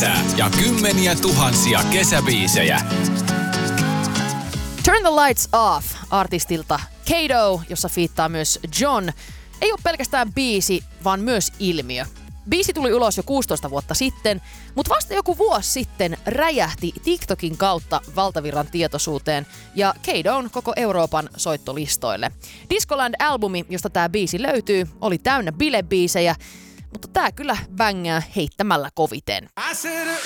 Ja kymmeniä tuhansia kesäbiisejä. Turn the Lights Off artistilta Kato, jossa fiittaa myös John, ei ole pelkästään biisi, vaan myös ilmiö. Biisi tuli ulos jo 16 vuotta sitten, mutta vasta joku vuosi sitten räjähti TikTokin kautta valtavirran tietoisuuteen ja Katon koko Euroopan soittolistoille. Discoland-albumi, josta tämä biisi löytyy, oli täynnä bilebiisejä, mutta tää kyllä bängää heittämällä koviten.